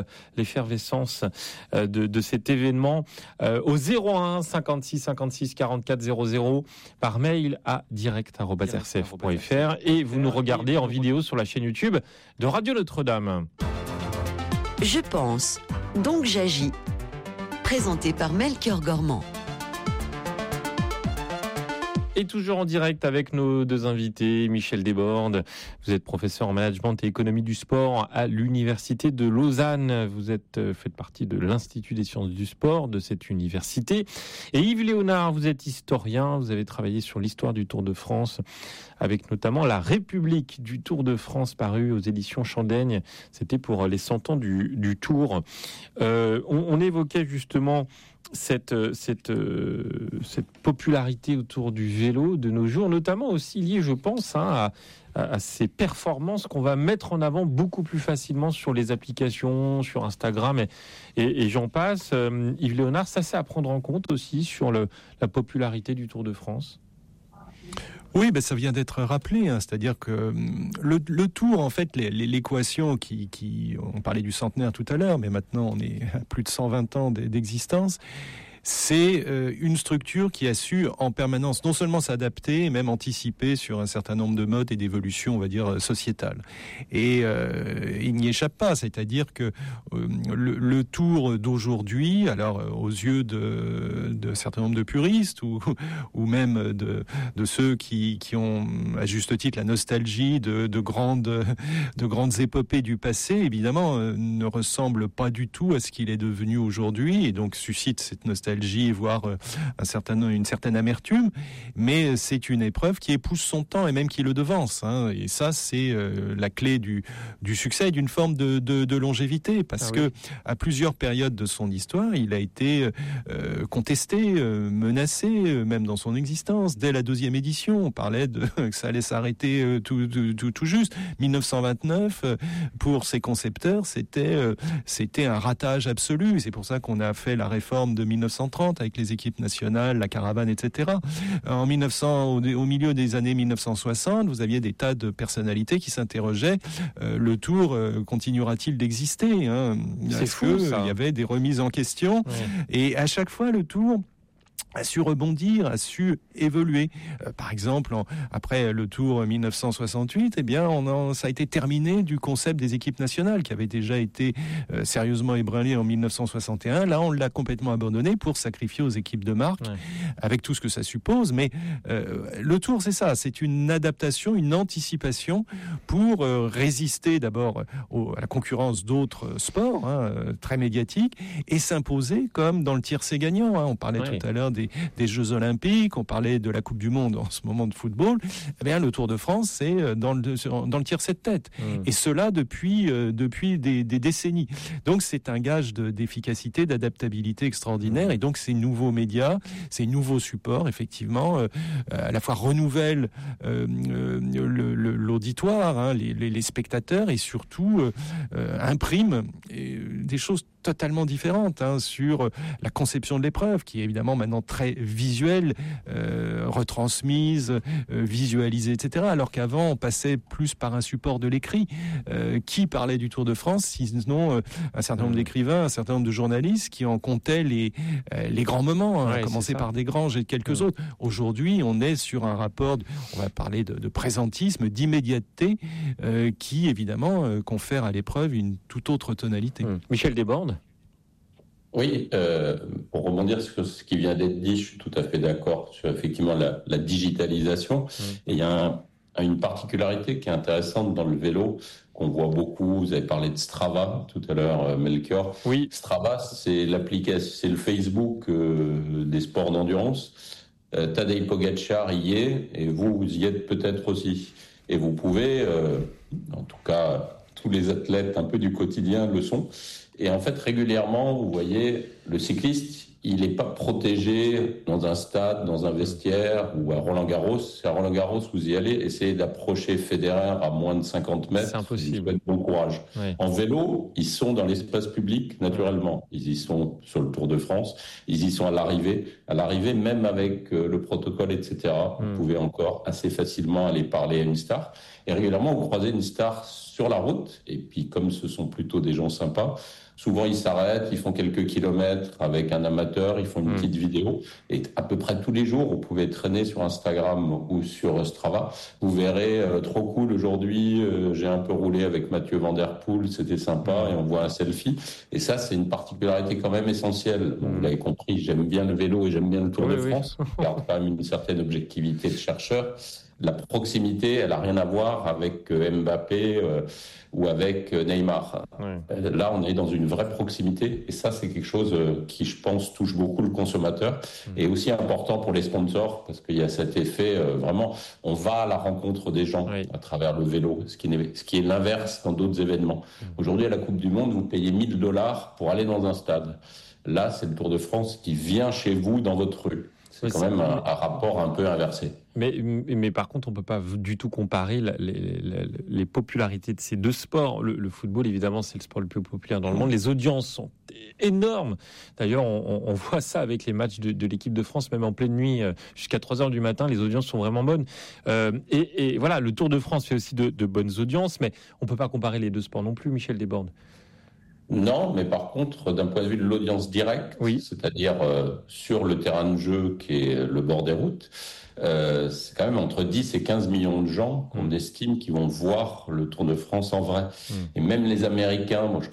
l'effervescence de cet événement au 01 56 56 44 00 par mail à direct@rcf.fr et vous nous regardez en vidéo sur la chaîne YouTube de Radio Notre-Dame. Je pense, donc j'agis. Présenté par Melchior Gormand. Et toujours en direct avec nos deux invités, Michel Desbordes, vous êtes professeur en management et économie du sport à l'université de Lausanne. Vous faites partie de l'Institut des sciences du sport de cette université. Et Yves Léonard, vous êtes historien, vous avez travaillé sur l'histoire du Tour de France avec notamment La République du Tour de France paru aux éditions Chandaigne. C'était pour les 100 ans du Tour. On évoquait justement cette popularité autour du vélo de nos jours, notamment aussi liée, je pense, à ces performances qu'on va mettre en avant beaucoup plus facilement sur les applications, sur Instagram et j'en passe. Yves Léonard, ça c'est à prendre en compte aussi sur la popularité du Tour de France. Oui, ça vient d'être rappelé, c'est-à-dire que le Tour, en fait, l'équation on parlait du centenaire tout à l'heure, mais maintenant on est à plus de 120 ans d'existence. C'est une structure qui a su en permanence non seulement s'adapter, mais même anticiper sur un certain nombre de modes et d'évolutions, on va dire, sociétales. Et il n'y échappe pas, c'est-à-dire que le Tour d'aujourd'hui, alors aux yeux de certain nombre de puristes ou même de ceux qui ont à juste titre la nostalgie de grandes épopées du passé, évidemment, ne ressemble pas du tout à ce qu'il est devenu aujourd'hui et donc suscite cette nostalgie, voire une certaine amertume, mais c'est une épreuve qui épouse son temps et même qui le devance. Et ça, c'est la clé du succès et d'une forme de longévité, parce que à plusieurs périodes de son histoire, il a été contesté, menacé, même dans son existence. Dès la 2e édition, on parlait que ça allait s'arrêter tout juste. 1929, pour ses concepteurs, c'était un ratage absolu. C'est pour ça qu'on a fait la réforme de 1930 avec les équipes nationales, la caravane, etc. En 1900, au milieu des années 1960, vous aviez des tas de personnalités qui s'interrogeaient le Tour continuera-t-il d'exister C'est fou, ça. Il y avait des remises en question et à chaque fois le Tour a su rebondir, a su évoluer. Par exemple, après le Tour 1968, ça a été terminé du concept des équipes nationales qui avait déjà été sérieusement ébranlé en 1961. Là, on l'a complètement abandonné pour sacrifier aux équipes de marque, avec tout ce que ça suppose. Mais le Tour, c'est ça, c'est une adaptation, une anticipation pour résister d'abord à la concurrence d'autres sports très médiatiques et s'imposer comme dans le tiercé gagnant. On parlait tout à l'heure des Jeux Olympiques, on parlait de la Coupe du Monde en ce moment de football. Le Tour de France, c'est dans le tiercé de tête. Et cela depuis des décennies. Donc c'est un gage d'efficacité, d'adaptabilité extraordinaire. Et donc ces nouveaux médias, ces nouveaux supports, effectivement, à la fois renouvellent l'auditoire, les spectateurs, et surtout impriment des choses totalement différentes sur la conception de l'épreuve, qui est évidemment maintenant très visuelle, retransmise, visualisée, etc. Alors qu'avant, on passait plus par un support de l'écrit. Qui parlait du Tour de France, sinon un certain nombre d'écrivains, un certain nombre de journalistes qui en comptaient les grands moments, à commencer par Desgranges et quelques autres. Aujourd'hui, on est sur un rapport, on va parler de présentisme, d'immédiateté, qui évidemment confère à l'épreuve une toute autre tonalité. Michel Desbordes. Oui, pour rebondir sur ce qui vient d'être dit, je suis tout à fait d'accord sur effectivement la digitalisation. Et il y a une particularité qui est intéressante dans le vélo, qu'on voit beaucoup. Vous avez parlé de Strava tout à l'heure, Melchior. Oui. Strava, c'est l'application, c'est le Facebook des sports d'endurance. Tadej Pogačar y est, et vous y êtes peut-être aussi. Et vous pouvez, en tout cas, tous les athlètes un peu du quotidien le sont. Et en fait, régulièrement, vous voyez, le cycliste, il n'est pas protégé dans un stade, dans un vestiaire ou à Roland-Garros. C'est à Roland-Garros, vous y allez, essayez d'approcher Federer à moins de 50 mètres. C'est impossible. Bon courage. Oui. En vélo, ils sont dans l'espace public, naturellement. Ils y sont sur le Tour de France. Ils y sont à l'arrivée. À l'arrivée, même avec le protocole, etc. Vous pouvez encore assez facilement aller parler à une star. Et régulièrement, vous croisez une star sur la route. Et puis, comme ce sont plutôt des gens sympas, Souvent, ils s'arrêtent, ils font quelques kilomètres avec un amateur, ils font une petite vidéo. Et à peu près tous les jours, vous pouvez traîner sur Instagram ou sur Strava. Vous verrez, trop cool aujourd'hui, j'ai un peu roulé avec Mathieu Van Der Poel, c'était sympa, et on voit un selfie. Et ça, c'est une particularité quand même essentielle. Donc, vous l'avez compris, j'aime bien le vélo et j'aime bien le Tour de France. Il y a quand même une certaine objectivité de chercheur. La proximité, elle n'a rien à voir avec Mbappé ou avec Neymar. Là, on est dans une vraie proximité. Et ça, c'est quelque chose qui, je pense, touche beaucoup le consommateur. Et aussi important pour les sponsors, parce qu'il y a cet effet, vraiment, on va à la rencontre des gens à travers le vélo, ce qui est l'inverse dans d'autres événements. Aujourd'hui, à la Coupe du Monde, vous payez $1 000 pour aller dans un stade. Là, c'est le Tour de France qui vient chez vous dans votre rue. C'est quand même un rapport un peu inversé. Mais par contre, on ne peut pas du tout comparer les popularités de ces deux sports. Le football, évidemment, c'est le sport le plus populaire dans le monde. Les audiences sont énormes. D'ailleurs, on voit ça avec les matchs de l'équipe de France, même en pleine nuit, jusqu'à 3h du matin, les audiences sont vraiment bonnes. Et voilà, le Tour de France fait aussi de bonnes audiences, mais on ne peut pas comparer les deux sports non plus, Michel Desbordes. Non, mais par contre, d'un point de vue de l'audience directe, c'est-à-dire sur le terrain de jeu qui est le bord des routes, c'est quand même entre 10 et 15 millions de gens qu'on estime qui vont voir le Tour de France en vrai. Et même les Américains, moi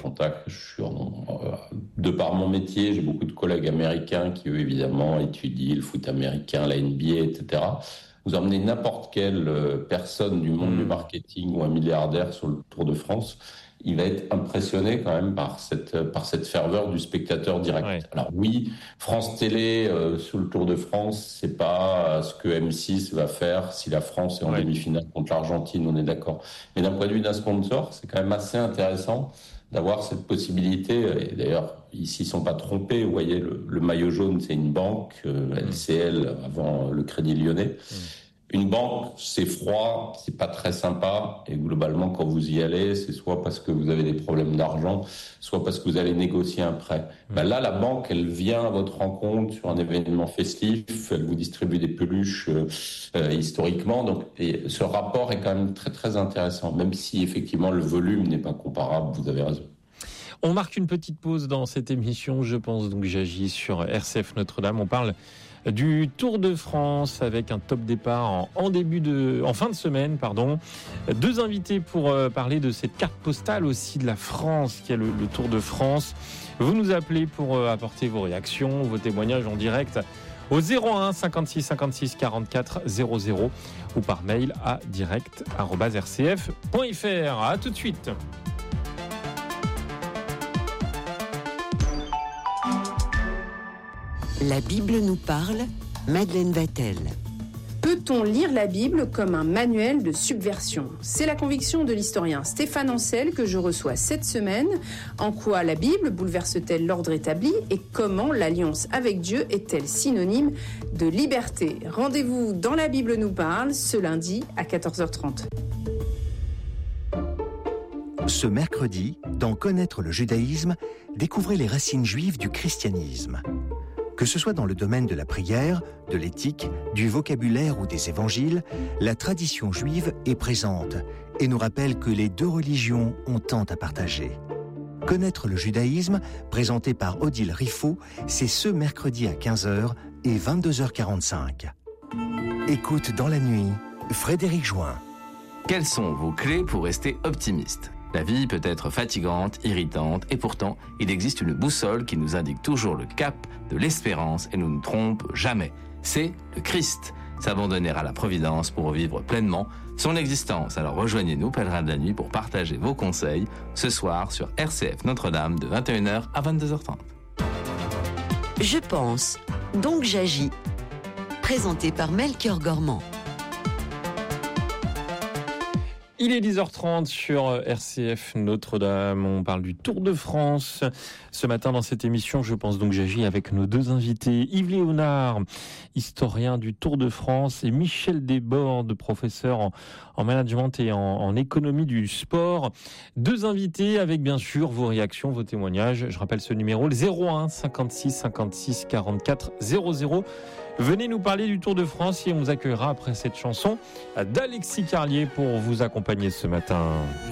de par mon métier, j'ai beaucoup de collègues américains qui, eux, évidemment, étudient le foot américain, la NBA, etc. Vous emmenez n'importe quelle personne du monde du marketing ou un milliardaire sur le Tour de France, il va être impressionné quand même par cette ferveur du spectateur direct. Alors oui, France Télé sur le Tour de France, c'est pas ce que M6 va faire si la France est en demi-finale contre l'Argentine, on est d'accord. Mais d'un point de vue d'un sponsor, c'est quand même assez intéressant d'avoir cette possibilité. Et d'ailleurs, ici, ils ne sont pas trompés. Vous voyez, le maillot jaune, c'est une banque, LCL, avant le Crédit Lyonnais. Une banque, c'est froid, c'est pas très sympa, et globalement, quand vous y allez, c'est soit parce que vous avez des problèmes d'argent, soit parce que vous allez négocier un prêt. Là, la banque, elle vient à votre rencontre sur un événement festif, elle vous distribue des peluches historiquement, donc ce rapport est quand même très très intéressant, même si effectivement le volume n'est pas comparable, vous avez raison. On marque une petite pause dans cette émission, je pense, donc j'agis sur RCF Notre-Dame, on parle du Tour de France avec un top départ en fin de semaine, pardon. Deux invités pour parler de cette carte postale aussi de la France qui est le Tour de France. Vous nous appelez pour apporter vos réactions, vos témoignages en direct au 01 56 56 44 00 ou par mail à direct@rcf.fr. À tout de suite. La Bible nous parle, Madeleine Vatel. Peut-on lire la Bible comme un manuel de subversion ? C'est la conviction de l'historien Stéphane Ancel que je reçois cette semaine. En quoi la Bible bouleverse-t-elle l'ordre établi et comment l'alliance avec Dieu est-elle synonyme de liberté ? Rendez-vous dans La Bible nous parle ce lundi à 14h30. Ce mercredi, dans Connaître le judaïsme, découvrez les racines juives du christianisme. Que ce soit dans le domaine de la prière, de l'éthique, du vocabulaire ou des évangiles, la tradition juive est présente et nous rappelle que les deux religions ont tant à partager. Connaître le judaïsme, présenté par Odile Riffaut, c'est ce mercredi à 15h et 22h45. Écoute dans la nuit, Frédéric Join. Quelles sont vos clés pour rester optimiste ? La vie peut être fatigante, irritante, et pourtant, il existe une boussole qui nous indique toujours le cap de l'espérance et ne nous trompe jamais. C'est le Christ. S'abandonner à la Providence pour vivre pleinement son existence. Alors rejoignez-nous, pèlerins de la nuit, pour partager vos conseils ce soir sur RCF Notre-Dame de 21h à 22h30. Je pense, donc j'agis. Présenté par Melchior Gormand. Il est 10h30 sur RCF Notre-Dame. On parle du Tour de France. Ce matin, dans cette émission, je pense donc j'agis avec nos deux invités. Yves Léonard, historien du Tour de France, et Michel Desbordes, professeur en management et en économie du sport. Deux invités avec bien sûr vos réactions, vos témoignages. Je rappelle ce numéro, le 01 56 56 44 00. Venez nous parler du Tour de France et on vous accueillera après cette chanson d'Alexis Carlier pour vous accompagner ce matin.